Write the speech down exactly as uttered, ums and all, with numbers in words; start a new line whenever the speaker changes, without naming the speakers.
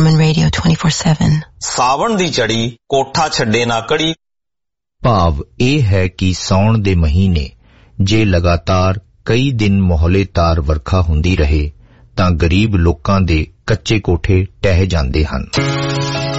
Brahmin Radio twenty-four seven.
ਸਾਵਣ ਦੀ ਚੜੀ ਕੋਠਾ ਛੱਡੇ ਨਾ ਕੜੀ।
ਭਾਵ ਇਹ ਹੈ ਕਿ ਸਾਉਣ ਦੇ ਮਹੀਨੇ ਜੇ ਲਗਾਤਾਰ ਕਈ ਦਿਨ ਮੋਹਲੇਤਾਰ ਵਰਖਾ ਹੁੰਦੀ ਰਹੇ ਤਾਂ ਗਰੀਬ ਲੋਕਾਂ ਦੇ ਕੱਚੇ ਕੋਠੇ ਢਹਿ ਜਾਂਦੇ ਹਨ।